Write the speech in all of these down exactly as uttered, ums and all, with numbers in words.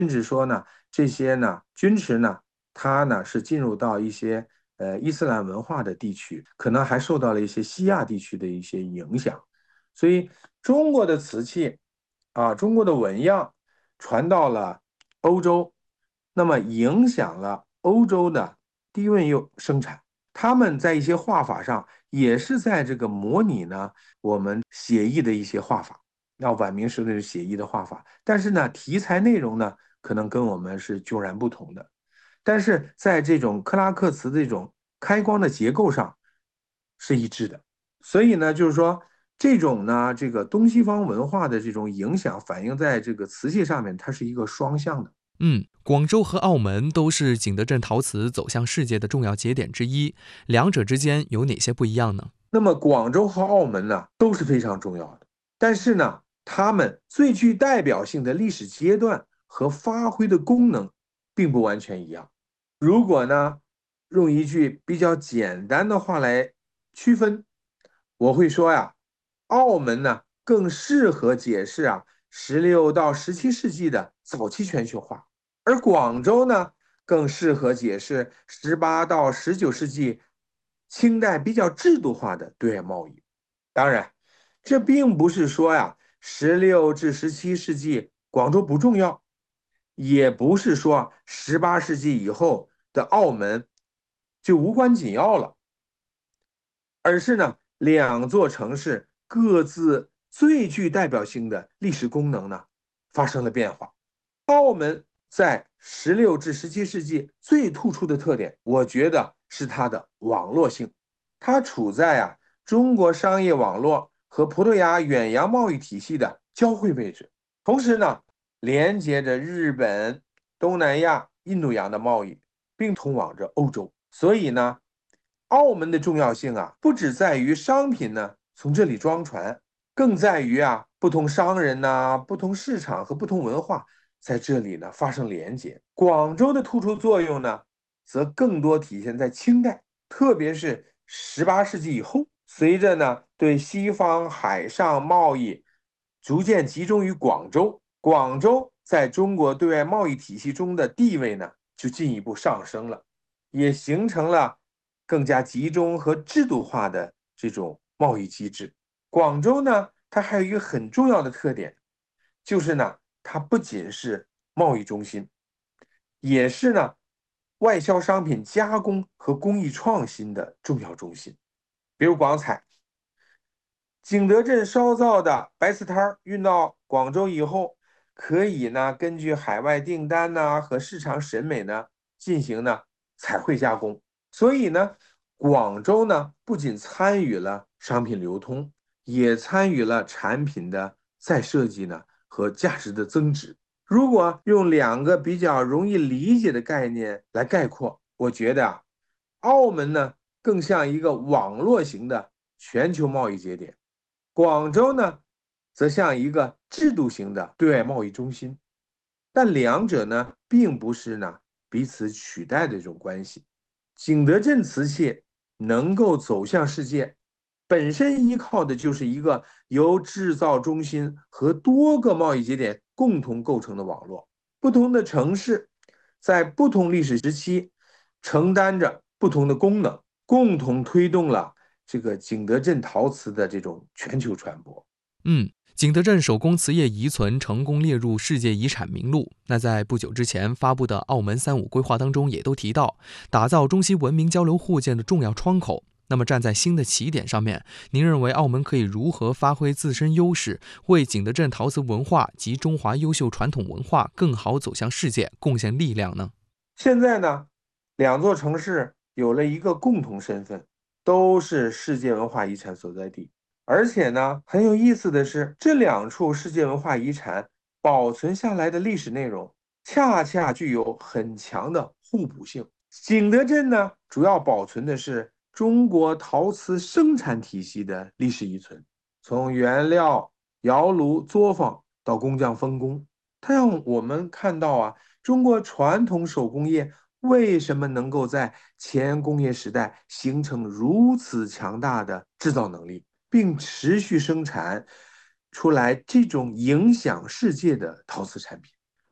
甚至说呢，这些呢军池呢，它呢是进入到一些呃伊斯兰文化的地区，可能还受到了一些西亚地区的一些影响。所以中国的瓷器啊，中国的纹样传到了欧洲，那么影响了欧洲的低温釉生产。他们在一些画法上也是在这个模拟呢我们写意的一些画法，那晚明时的写意的画法，但是呢题材内容呢可能跟我们是迥然不同的。但是在这种克拉克瓷这种开光的结构上是一致的。所以呢，就是说这种呢，这个东西方文化的这种影响反映在这个瓷器上面，它是一个双向的。 嗯，广州和澳门都是景德镇陶瓷走向世界的重要节点之一，两者之间有哪些不一样呢？ 那么广州和澳门呢，都是非常重要的，但是呢，它们最具代表性的历史阶段和发挥的功能并不完全一样。如果呢，用一句比较简单的话来区分，我会说呀，澳门呢更适合解释啊十六到十七世纪的早期全球化，而广州呢更适合解释十八到十九世纪清代比较制度化的对外贸易。当然，这并不是说呀，十六至十七世纪广州不重要，也不是说十八世纪以后的澳门就无关紧要了，而是呢，两座城市各自最具代表性的历史功能呢发生了变化。澳门在十六至十七世纪最突出的特点，我觉得是它的网络性。它处在啊中国商业网络和葡萄牙远洋贸易体系的交汇位置，同时呢，连接着日本、东南亚、印度洋的贸易，并通往着欧洲。所以呢，澳门的重要性啊，不只在于商品呢从这里装船，更在于啊不同商人呐、不同市场和不同文化在这里呢发生连接。广州的突出作用呢，则更多体现在清代，特别是十八世纪以后，随着呢对西方海上贸易逐渐集中于广州，广州在中国对外贸易体系中的地位呢就进一步上升了，也形成了更加集中和制度化的这种贸易机制。广州呢，它还有一个很重要的特点，就是呢，它不仅是贸易中心，也是呢外销商品加工和工艺创新的重要中心。比如广彩，景德镇烧造的白瓷摊运到广州以后，可以呢根据海外订单呢和市场审美呢进行呢彩绘加工。所以呢，广州呢不仅参与了商品流通，也参与了产品的再设计呢和价值的增值。如果用两个比较容易理解的概念来概括，我觉得啊，澳门呢更像一个网络型的全球贸易节点，广州呢则像一个制度型的对外贸易中心。但两者呢并不是呢彼此取代的这种关系。景德镇瓷器能够走向世界，本身依靠的就是一个由制造中心和多个贸易节点共同构成的网络。不同的城市在不同历史时期承担着不同的功能，共同推动了这个景德镇陶瓷的这种全球传播。 嗯，景德镇手工瓷业遗存成功列入世界遗产名录。那在不久之前发布的澳门三五规划当中也都提到，打造中西文明交流互鉴的重要窗口。那么站在新的起点上面，您认为澳门可以如何发挥自身优势，为景德镇陶瓷文化及中华优秀传统文化更好走向世界贡献力量呢？ 现在呢，两座城市有了一个共同身份，都是世界文化遗产所在地。而且呢，很有意思的是，这两处世界文化遗产保存下来的历史内容，恰恰具有很强的互补性。景德镇呢，主要保存的是中国陶瓷生产体系的历史遗存，从原料、窑炉、作坊到工匠分工，它让我们看到啊。中国传统手工业为什么能够在前工业时代形成如此强大的制造能力，并持续生产出来这种影响世界的陶瓷产品？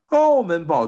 澳门宝